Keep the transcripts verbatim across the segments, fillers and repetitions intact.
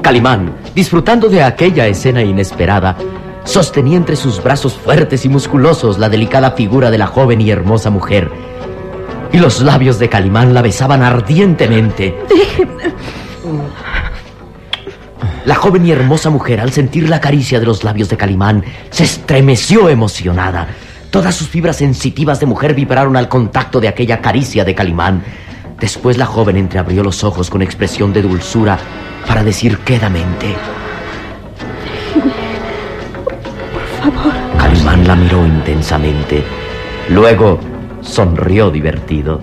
Calimán, disfrutando de aquella escena inesperada, sostenía entre sus brazos fuertes y musculosos la delicada figura de la joven y hermosa mujer. Y los labios de Calimán la besaban ardientemente. Déjeme. La joven y hermosa mujer, al sentir la caricia de los labios de Calimán, se estremeció emocionada. Todas sus fibras sensitivas de mujer vibraron al contacto de aquella caricia de Calimán. Después la joven entreabrió los ojos con expresión de dulzura para decir quedamente: Por favor. Calimán la miró intensamente. Luego sonrió divertido.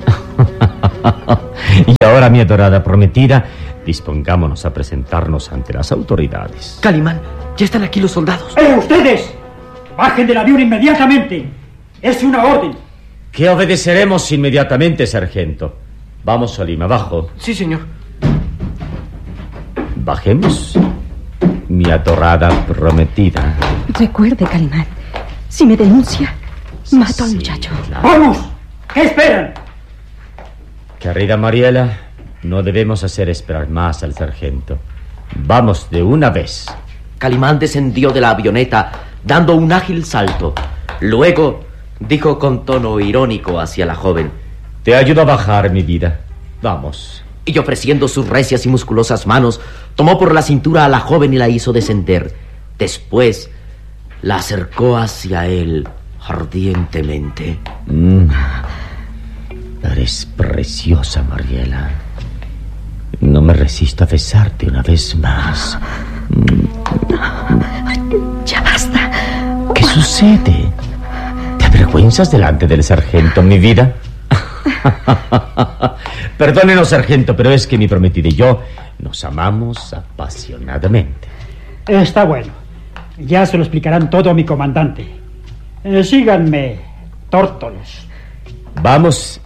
Y ahora, mi adorada prometida, dispongámonos a presentarnos ante las autoridades. Calimán, ya están aquí los soldados. ¡Eh, ustedes! ¡Bajen del avión inmediatamente! ¡Es una orden! Que obedeceremos inmediatamente, sargento. Vamos, Salim, abajo. Sí, señor. Bajemos, mi adorada prometida. Recuerde, Calimán, si me denuncia, mato al Sí, muchacho. claro. ¡Vamos! ¿Qué esperan? Querida Mariela, no debemos hacer esperar más al sargento. Vamos de una vez. Calimán descendió de la avioneta dando un ágil salto. Luego dijo con tono irónico hacia la joven: Te ayudo a bajar, mi vida. Vamos. Y ofreciendo sus recias y musculosas manos, tomó por la cintura a la joven y la hizo descender. Después la acercó hacia él ardientemente. Mm. Eres preciosa, Mariela. No me resisto a besarte una vez más. Ya basta. ¿Qué sucede? ¿Te avergüenzas delante del sargento, mi vida? Perdónenos, sargento, pero es que mi prometida y yo nos amamos apasionadamente. Está bueno. Ya se lo explicarán todo a mi comandante. Eh, síganme, tórtolos. Vamos